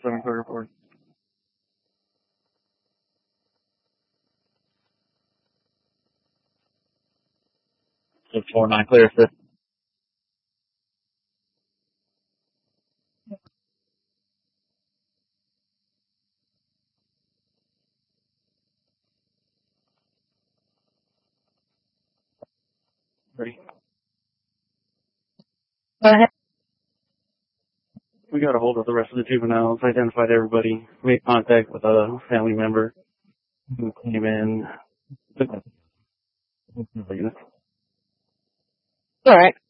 7 clear report. 649 clear assist. Ready? Go ahead. We got a hold of the rest of the juveniles, identified everybody, made contact with a family member who came in. All right.